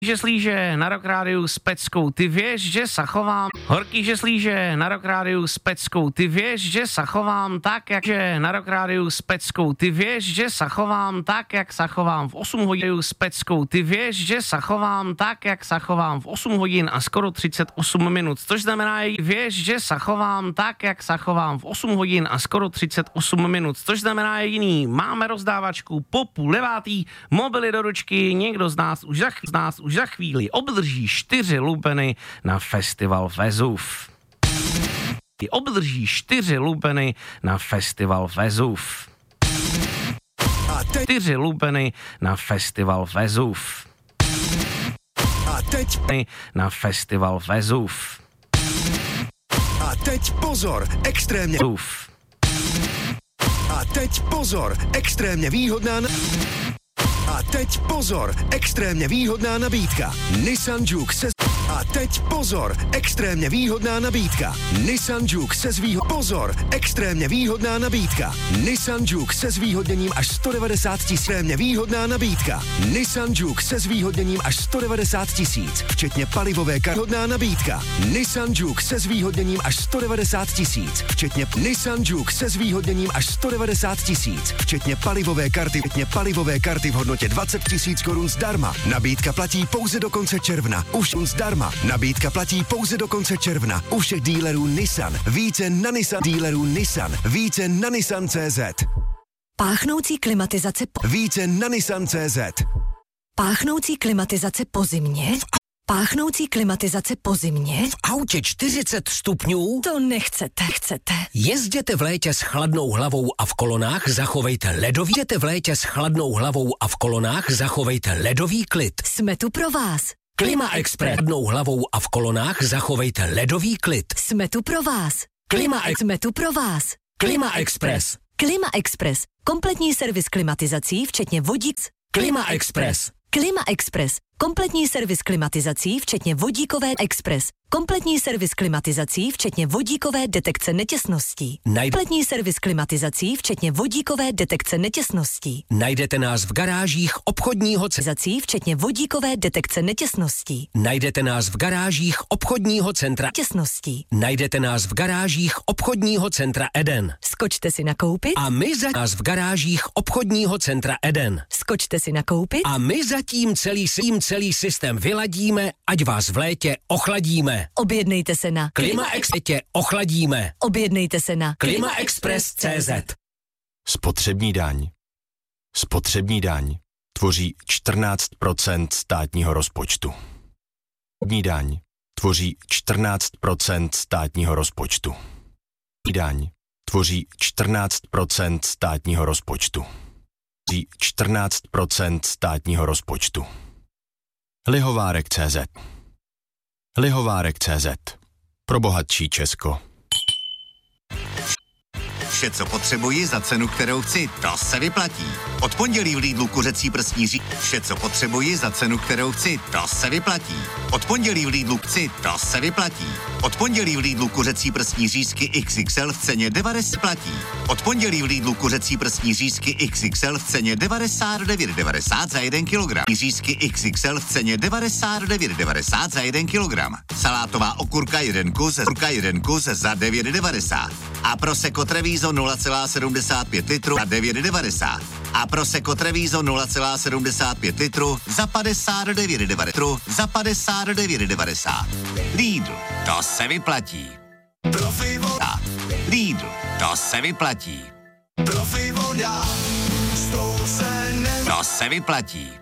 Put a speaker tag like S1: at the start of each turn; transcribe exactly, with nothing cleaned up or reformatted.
S1: Že slíže na Rock Rádiu s Peckou, ty věš, že sa chovám. Horký, že slíže na Rock Rádiu s Peckou, ty věš, že sa chovám tak, jak že na Rock Rádiu s Peckou, ty věš, že sa chovám tak, jak sa chovám v osm hodin s Peckou, ty věš, že sa chovám tak, jak sa chovám v osm hodin a skoro třicet osm minut, což znamená, věš, že sa chovám tak, jak sa chovám v osm hodin a skoro třicet osm minut, což znamená jediný, máme rozdávačku po půl devátý, mobily do ručky, někdo z nás už za, z nás už za chvíli obdrží čtyři lupeny na festival Vezuv. Obdrží čtyři lupeny na festival Vezuv.
S2: A teď...
S1: Čtyři lupeny na festival Vezuv.
S2: A teď...
S1: Na festival Vezuv.
S2: A teď pozor, extrémně...
S1: Vezuv.
S2: A teď pozor, extrémně výhodná... A teď pozor, extrémně výhodná nabídka. Nissan Juke se... A teď pozor, extrémně výhodná nabídka. Nissan Juke se zvýho... Pozor, extrémně výhodná nabídka. Nissan Juke se zvýhodněním až sto devadesát tisíc. Extrémně výhodná nabídka. Nissan Juke se zvýhodněním až sto devadesát tisíc, včetně palivové karty. Výhodná nabídka. Nissan Juke se zvýhodněním až sto devadesát tisíc, včetně Nissan Juke se zvýhodněním až sto devadesát tisíc, včetně palivové karty, včetně palivové karty v hodnotě dvacet tisíc korun zdarma. Nabídka platí pouze do konce června. Už zdarma. Nabídka platí pouze do konce června. U všech dílerů Nissan. Více na Nissan. Dílerů Nissan. Více na Nissan tečka cé zet.
S3: Páchnoucí klimatizace po...
S2: Více na Nissan tečka cé zet.
S3: Páchnoucí klimatizace po zimě? Páchnoucí klimatizace po zimě?
S4: V autě čtyřicet stupňů?
S3: To nechcete, chcete.
S4: Jezděte v létě s chladnou hlavou a v kolonách zachovejte ledový. Jezděte v létě s chladnou hlavou a v kolonách zachovejte ledový klid.
S3: Jsme tu pro vás.
S4: Klima Express. Chladnou hlavou a v kolonách zachovejte ledový klid.
S3: Jsme tu pro vás.
S4: Klima Ex-
S3: Jsme tu pro vás.
S4: Klima Express.
S3: Klima Express. Kompletní servis klimatizací, včetně vodíc.
S4: Klima Express.
S3: Klima Express. Kompletní servis klimatizací, včetně vodíkové Express. Kompletní servis klimatizací, včetně vodíkové detekce netěsností.
S4: Najd-
S3: Kompletní servis klimatizací, včetně vodíkové detekce netěsností.
S4: Najdete nás v garážích obchodního centra.
S3: Včetně vodíkové detekce netěsností.
S4: Najdete nás v garážích obchodního centra.
S3: Těsností.
S4: Najdete nás v garážích obchodního centra Eden.
S3: Skočte si nakoupit.
S4: A my za nás v garážích obchodního centra Eden.
S3: Skočte si nakoupit.
S4: A my zatím celý, celý, celý systém vyladíme, ať vás v létě ochladíme.
S3: Objednejte se na
S4: Klima Express ochladíme.
S3: Objednejte se na
S4: klimaexpress tečka cé zet.
S5: Spotřební daň. Spotřební daň tvoří čtrnáct procent státního rozpočtu. Spotřební daň tvoří čtrnáct procent státního rozpočtu. Daň tvoří čtrnáct procent státního rozpočtu. Tvoří čtrnáct procent státního rozpočtu. Lihovárek tečka cé zet. Lihovárek tečka cé zet. Pro bohatší Česko.
S6: Vše, co potřebuji za cenu, kterou chci, to se vyplatí. Od pondělí v Lidlu kuřecí prsní řízky. Vše, co potřebuji za cenu, kterou chci, to se vyplatí. Od pondělí v Lidlu chci, to se vyplatí. Od pondělí v Lidlu kuřecí prsní řízky iks iks el v ceně devadesát platí. Od pondělí v Lidlu kuřecí prsní řízky iks iks el v ceně devadesát devět devadesát za jeden kilogram. Řízky iks iks el v ceně devadesát devět devadesát za jeden kilogram. Salátová okurka jeden kus, okurka jeden kus za devět devadesát. A Prosecco Treviso nula celá sedmdesát pět litru za devět devadesát. A Prosecco Treviso nula celá sedmdesát pět litru za padesát devět devadesát. Za padesát devět devadesát. Lidl, to se vyplatí.
S2: Profi voda.
S6: Lidl, to se vyplatí.
S2: Profi voda. S tou se ne...
S6: To se vyplatí.